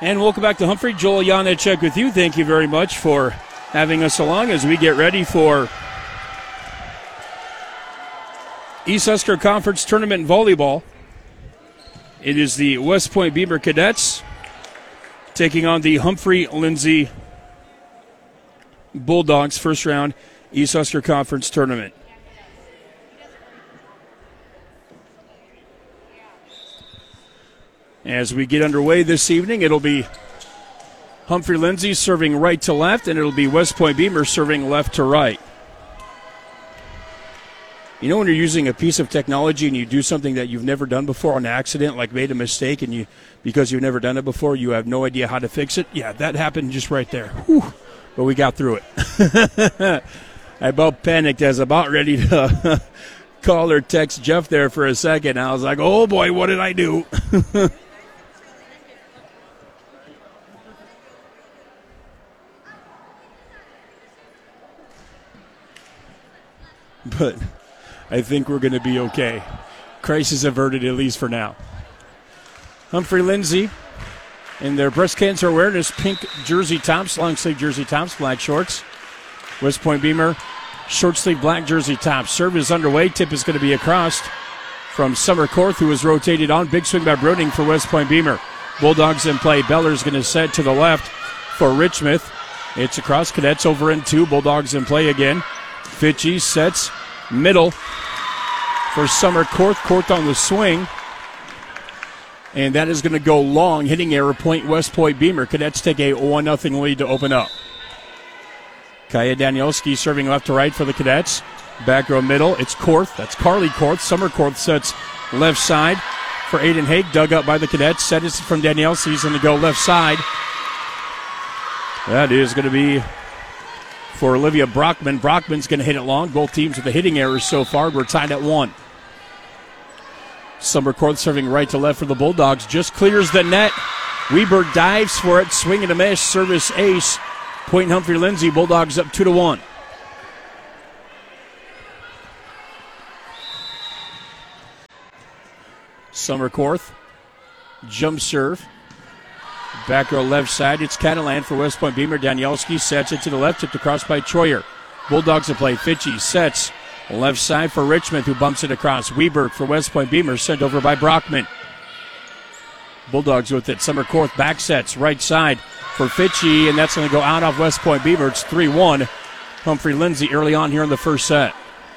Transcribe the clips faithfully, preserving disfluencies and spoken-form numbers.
And welcome back to Humphrey. Joel Janecek with you. Thank you very much for having us along as we get ready for East Husker Conference Tournament Volleyball. It is the West Point Beamer Cadets taking on the Humphrey Lindsay Bulldogs, first round East Husker Conference Tournament. As we get underway this evening, it'll be Humphrey Lindsay serving right to left, and it'll be West Point Beamer serving left to right. You know when you're using a piece of technology and you do something that you've never done before on accident, like made a mistake, and you because you've never done it before, you have no idea how to fix it? Yeah, that happened just right there. Whew. But we got through it. I about panicked. I was about ready to call or text Jeff there for a second. I was like, oh boy, what did I do? But I think we're going to be okay. Crisis averted, at least for now. Humphrey Lindsay in their breast cancer awareness pink jersey tops, long sleeve jersey tops, black shorts. West Point Beamer, short sleeve black jersey tops. Serve is underway. Tip is going to be across from Summer Korth, who is rotated on. Big swing by Bruning for West Point Beamer. Bulldogs in play. Beller's going to set to the left for Richmith. It's across. Cadets over in two. Bulldogs in play again. Fitchy sets middle for Summer Korth. Korth on the swing. And that is going to go long, hitting error point West Point Beamer. Cadets take a one nothing lead to open up. Kaya Danielski serving left to right for the Cadets. Back row middle. It's Korth. That's Carly Korth. Summer Korth sets left side for Aiden Haig. Dug up by the Cadets. Set is from Danielski. He's going to go left side. That is going to be for Olivia Brockman. Brockman's going to hit it long. Both teams with the hitting errors so far. We're tied at one. Summer Korth serving right to left for the Bulldogs. Just clears the net. Weber dives for it. Swing and a miss. Service ace. Point Humphrey Lindsay. Bulldogs up two to one. Summer Korth. Jump serve. Back row left side. It's Catalan for West Point Beamer. Danielski sets it to the left. Tipped across by Troyer. Bulldogs in play. Fitchy sets left side for Richmond, who bumps it across. Weber for West Point Beamer. Sent over by Brockman. Bulldogs with it. Summer Korth back sets. Right side for Fitchy, and that's going to go out off West Point Beamer. It's three one. Humphrey Lindsay early on here in the first set.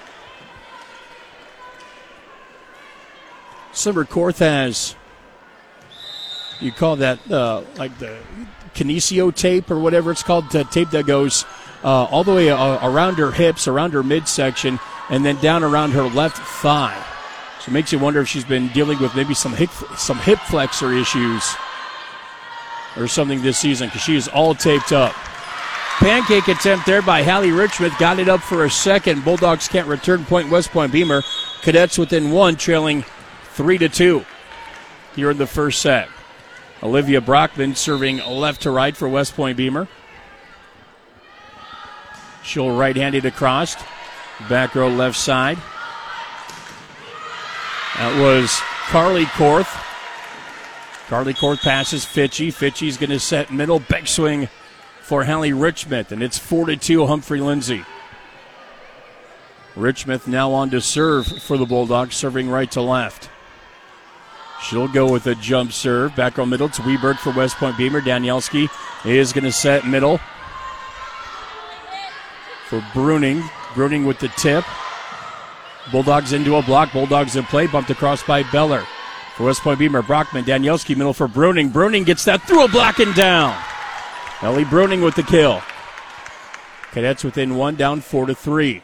Summer Korth has, you call that uh, like the kinesio tape or whatever it's called, the tape that goes uh, all the way uh, around her hips, around her midsection, and then down around her left thigh. So it makes you wonder if she's been dealing with maybe some hip, some hip flexor issues or something this season, because she is all taped up. Pancake attempt there by Hallie Richmond. Got it up for a second. Bulldogs can't return point. West Point Beamer. Cadets within one, trailing three to two here in the first set. Olivia Brockman serving left to right for West Point Beamer. She'll right-handed across. Back row left side. That was Carly Korth. Carly Korth passes Fitchy. Fitchy's going to set middle. Back swing for Hallie Richmond, and it's four to two Humphrey Lindsay. Richmond now on to serve for the Bulldogs, serving right to left. She'll go with a jump serve. Back row middle to Weberg for West Point Beamer. Danielski is going to set middle for Bruning. Bruning with the tip. Bulldogs into a block. Bulldogs in play. Bumped across by Beller. For West Point Beamer, Brockman. Danielski middle for Bruning. Bruning gets that through a block and down. Ellie Bruning with the kill. Cadets within one, down four to three.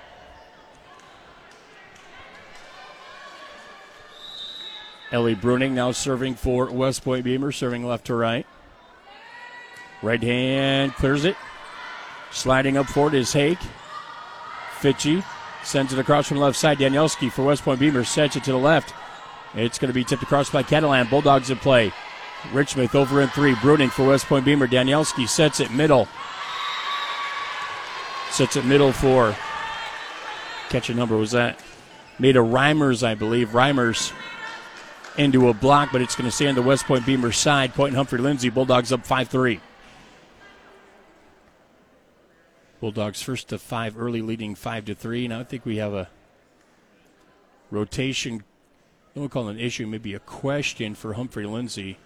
Ellie Bruning now serving for West Point Beamer, serving left to right. Right hand clears it. Sliding up forward is Hake. Fitchy sends it across from the left side. Danielski for West Point Beamer sets it to the left. It's going to be tipped across by Catalan. Bulldogs in play. Richmond over in three. Bruning for West Point Beamer. Danielski sets it middle. Sets it middle for, catch a number, was that? Made a Reimers, I believe. Reimers into a block, but it's going to stay on the West Point Beamer side. Point Humphrey Lindsay. Bulldogs up five three. Bulldogs first to five early, leading five to three. Now I think we have a rotation. I don't call it an issue, maybe a question for Humphrey Lindsay.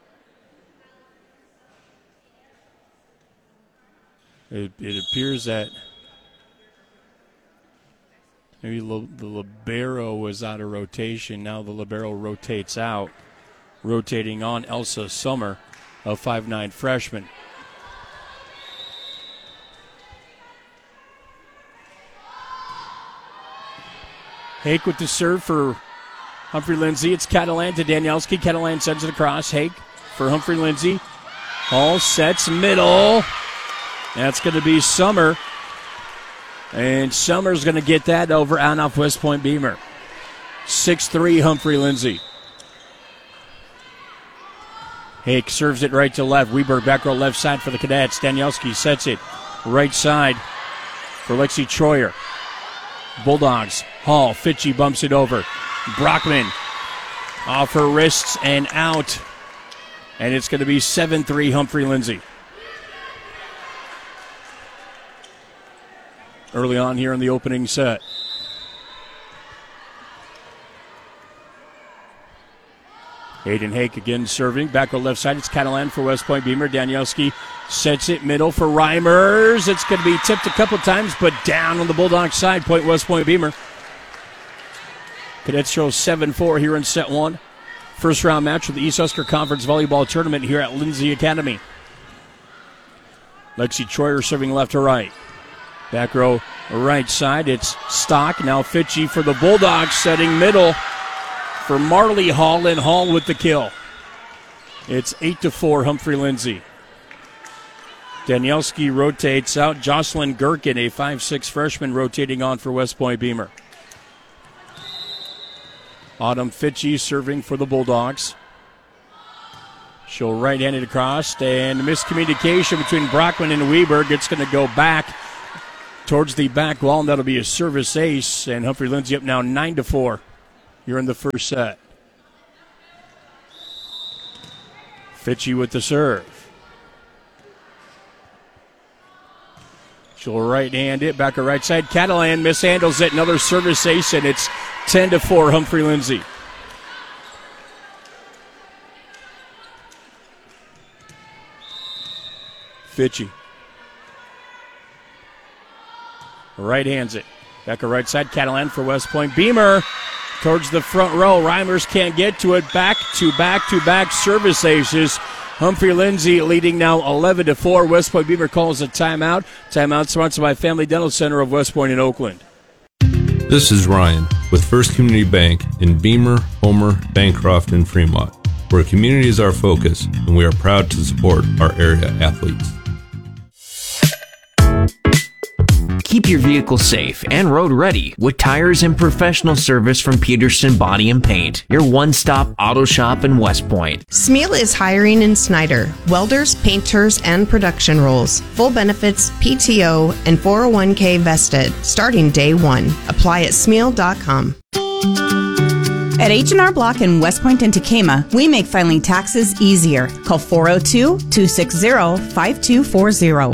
It, it appears that maybe the libero was out of rotation. Now the libero rotates out, rotating on Elsa Summer, a five nine freshman. Hake with the serve for Humphrey Lindsay. It's Catalan to Danielski. Catalan sends it across. Hake for Humphrey Lindsay. All sets middle. That's going to be Summer. And Summer's going to get that over on off West Point Beamer. six three Humphrey Lindsay. Hake serves it right to left. Weber back row left side for the Cadets. Danielski sets it right side for Lexi Troyer. Bulldogs. Hall. Fitchie bumps it over. Brockman off her wrists and out. And it's going to be seven three Humphrey Lindsay. Early on here in the opening set. Hayden Hake again serving. Back on left side. It's Catalan for West Point Beamer. Danielski sets it middle for Reimers. It's going to be tipped a couple times, but down on the Bulldog side. Point West Point Beamer. Cadets show seven four here in set one. First round match of the East Husker Conference Volleyball Tournament here at Lindsay Academy. Lexi Troyer serving left to right. Back row right side. It's Stock. Now Fitchie for the Bulldogs, setting middle for Marley Hall, and Hall with the kill. It's eight to four Humphrey Lindsay. Danielski rotates out. Jocelyn Gherkin, a five six freshman, rotating on for West Point Beamer. Autumn Fitchie serving for the Bulldogs. She'll right-handed across, and miscommunication between Brockman and Weberg. It's going to go back towards the back wall, and that'll be a service ace. And Humphrey Lindsay up now nine to four. You're in the first set. Fitchie with the serve. She'll right-hand it, back her right side. Catalan mishandles it, another service ace, and it's ten to four Humphrey Lindsay. Fitchie. Right hands it. Back her right side. Catalan for West Point Beamer. Towards the front row. Reimers can't get to it. Back to back to back service aces. Humphrey Lindsay leading now eleven to four. West Point Beamer calls a timeout. Timeout sponsored by Family Dental Center of West Point in Oakland. This is Ryan with First Community Bank in Beamer, Homer, Bancroft, and Fremont, where community is our focus, and we are proud to support our area athletes. Keep your vehicle safe and road ready with tires and professional service from Peterson Body and Paint, your one-stop auto shop in West Point. Smeal is hiring in Snyder. Welders, painters, and production roles. Full benefits, P T O, and four oh one k vested, starting day one. Apply at smeal dot com. At H and R Block in West Point and Tacoma, we make filing taxes easier. Call four oh two, two six zero, five two four zero.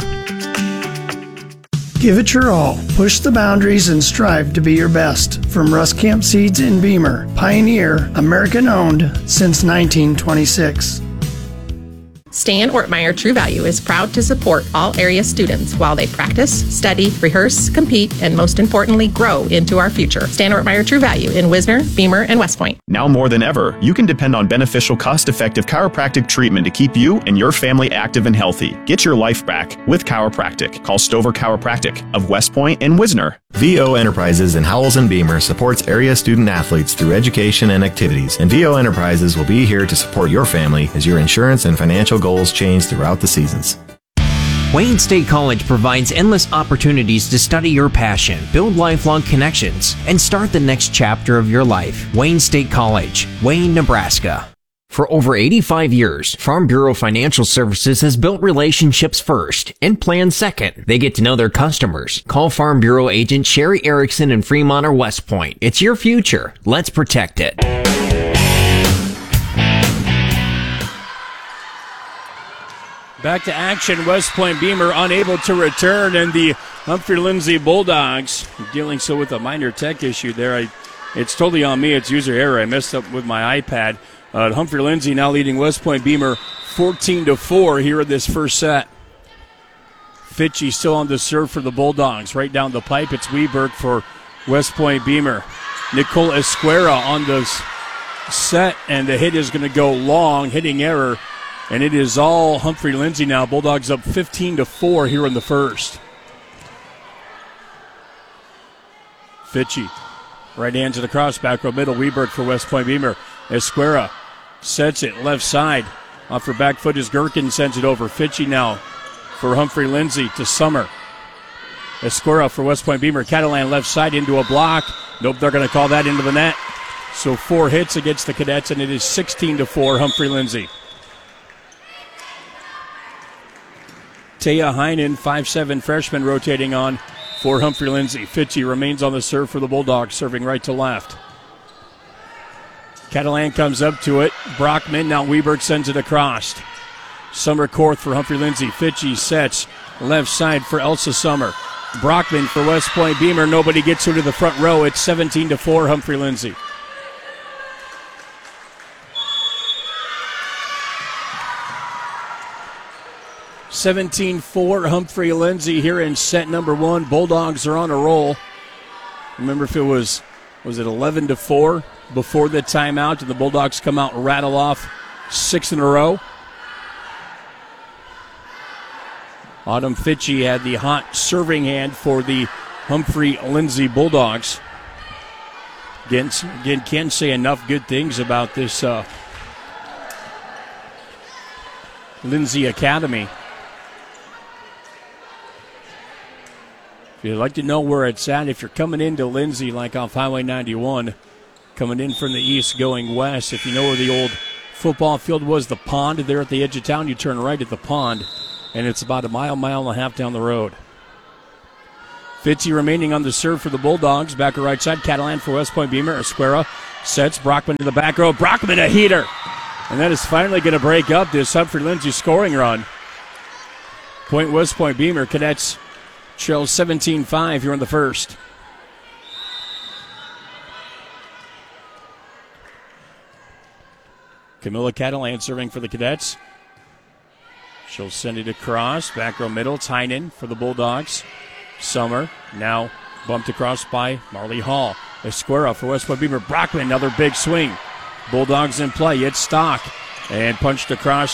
Give it your all. Push the boundaries and strive to be your best. From Ruskamp Seeds in Beamer, Pioneer, American owned since nineteen twenty-six. Stan Ortmeyer True Value is proud to support all area students while they practice, study, rehearse, compete, and most importantly, grow into our future. Stan Ortmeyer True Value in Wisner, Beamer, and West Point. Now more than ever, you can depend on beneficial, cost-effective chiropractic treatment to keep you and your family active and healthy. Get your life back with chiropractic. Call Stover Chiropractic of West Point and Wisner. V O Enterprises in Howells and Beamer supports area student athletes through education and activities, and V O Enterprises will be here to support your family as your insurance and financial goals change throughout the seasons. Wayne State College provides endless opportunities to study your passion, build lifelong connections, and start the next chapter of your life. Wayne State College, Wayne, Nebraska. For over eighty-five years, Farm Bureau Financial Services has built relationships first and plans second. They get to know their customers. Call Farm Bureau agent Sherry Erickson in Fremont or West Point. It's your future. Let's protect it. Back to action. West Point Beamer unable to return, and the Humphrey Lindsay Bulldogs dealing so with a minor tech issue there. I, it's totally on me. It's user error. I messed up with my iPad. Uh, Humphrey Lindsay now leading West Point Beamer fourteen to four here in this first set. Fitchie still on the serve for the Bulldogs. Right down the pipe, it's Weberg for West Point Beamer. Nicole Esquera on the set, and the hit is going to go long, hitting error. And it is all Humphrey Lindsay now. Bulldogs up fifteen to four here in the first. Fitchie, right hand to the cross, back row middle. Weberg for West Point Beamer. Esquera sets it left side. Off her back foot is Gherkin, sends it over. Fitchie now for Humphrey Lindsay to Summer. Esquera for West Point Beamer. Catalan left side into a block. Nope, they're going to call that into the net. So four hits against the Cadets, and it is sixteen to four, Humphrey Lindsay. Taya Heinen, five seven freshman, rotating on for Humphrey Lindsay. Fitchie remains on the serve for the Bulldogs, serving right to left. Catalan comes up to it. Brockman, now Weberg sends it across. Summer Korth for Humphrey Lindsay. Fitchie sets left side for Elsa Summer. Brockman for West Point Beamer. Nobody gets her to the front row. It's seventeen to four, Humphrey Lindsay. seventeen four, Humphrey Lindsay here in set number one. Bulldogs are on a roll. Remember if it was, was it eleven to four before the timeout, and the Bulldogs come out and rattle off six in a row? Autumn Fitchie had the hot serving hand for the Humphrey Lindsay Bulldogs. Again, again can't say enough good things about this uh, Lindsay Academy. If you'd like to know where it's at, if you're coming into Lindsay like off Highway ninety-one, coming in from the east going west, if you know where the old football field was, the pond there at the edge of town, you turn right at the pond, and it's about a mile, mile and a half down the road. Fitzy remaining on the serve for the Bulldogs. Back to right side, Catalan for West Point Beamer. Esquera sets Brockman to the back row. Brockman a heater. And that is finally going to break up this Humphrey Lindsay scoring run. Point West Point Beamer. Cadets trail seventeen five here in the first. Camilla Catalan serving for the Cadets. She'll send it across. Back row middle. Tynan for the Bulldogs. Summer now bumped across by Marley Hall. Esquera for West Point Beamer. Brockman, another big swing. Bulldogs in play. It's Stock. And punched across